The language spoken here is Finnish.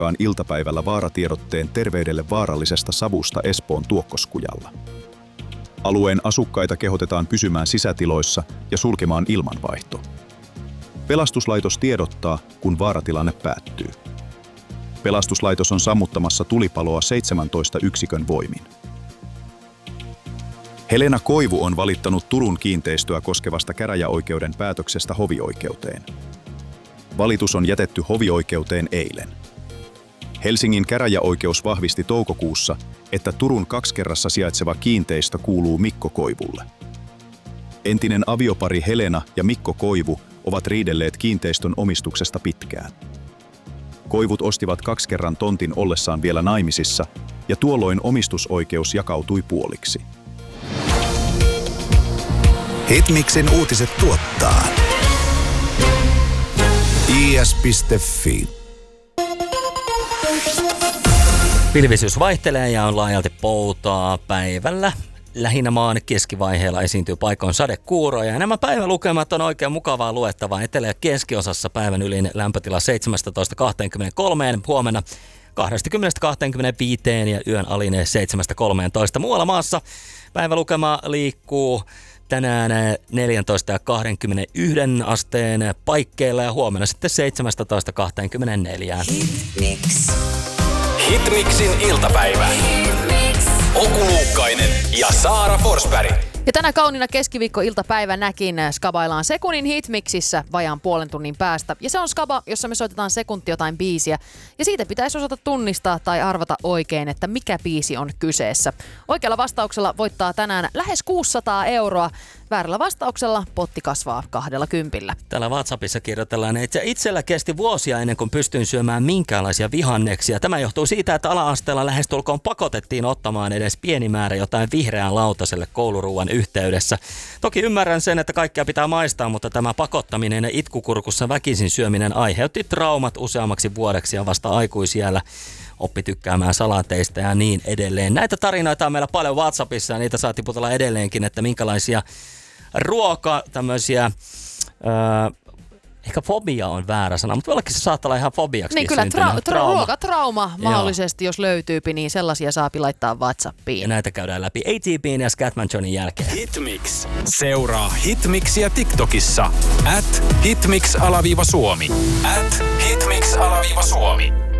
julkkaan iltapäivällä vaaratiedotteen terveydelle vaarallisesta savusta Espoon Tuokkoskujalla. Alueen asukkaita kehotetaan pysymään sisätiloissa ja sulkemaan ilmanvaihto. Pelastuslaitos tiedottaa, kun vaaratilanne päättyy. Pelastuslaitos on sammuttamassa tulipaloa 17 yksikön voimin. Helena Koivu on valittanut Turun kiinteistöä koskevasta käräjäoikeuden päätöksestä hovioikeuteen. Valitus on jätetty hovioikeuteen eilen. Helsingin käräjäoikeus vahvisti toukokuussa, että Turun Kakskerrassa sijaitseva kiinteistö kuuluu Mikko Koivulle. Entinen aviopari Helena ja Mikko Koivu ovat riidelleet kiinteistön omistuksesta pitkään. Koivut ostivat Kakskerran tontin ollessaan vielä naimisissa, ja tuolloin omistusoikeus jakautui puoliksi. Hitmixin uutiset tuottaa is.fi. Pilvisyys vaihtelee ja on laajalti poutaa päivällä. Lähinnä maan keskivaiheella esiintyy paikoin sadekuuroja. Ja nämä päivälukemat on oikein mukavaa luettavaa. Etelä- ja keskiosassa päivän ylin lämpötila 17-23, huomenna 20-25 ja yön alin 7-13. Muualla maassa päivälukema liikkuu tänään 14 ja 21 asteen paikkeilla ja huomenna sitten 17-24. Hitmixin iltapäivä. Oku Luukkainen ja Saara Forsberg. Ja tänä kauniina keskiviikko-iltapäivänäkin skabaillaan sekunnin Hitmixissä vajaan puolen tunnin päästä. Ja se on skaba, jossa me soitetaan sekunti jotain biisiä. Ja siitä pitäisi osata tunnistaa tai arvata oikein, että mikä biisi on kyseessä. Oikealla vastauksella voittaa tänään lähes 600 €. Väärällä vastauksella potti kasvaa 20. Täällä WhatsAppissa kirjoitellaan, että itsellä kesti vuosia ennen kuin pystyin syömään minkäänlaisia vihanneksia. Tämä johtuu siitä, että ala-asteella lähestulkoon pakotettiin ottamaan edes pieni määrä jotain vihreän lautaselle kouluruuan yhteydessä. Toki ymmärrän sen, että kaikkea pitää maistaa, mutta tämä pakottaminen ja itkukurkussa väkisin syöminen aiheutti traumat useammaksi vuodeksi ja vasta aikuisiällä oppi tykkäämään salateista ja niin edelleen. Näitä tarinoita on meillä paljon WhatsAppissa ja niitä saa tiputella edelleenkin, että minkälaisia tämmöisiä, ehkä fobia on väärä sana, mutta jollakin se saattaa olla ihan fobiaksi niin kyllä, syntynyt. ruokatrauma mahdollisesti, jos löytyypi, niin sellaisia saapi laittaa WhatsAppiin. Ja näitä käydään läpi ATP:n ja Scatman Johnin jälkeen. Hitmix. Seuraa Hitmixia TikTokissa @hitmix_Suomi. @hitmix_Suomi.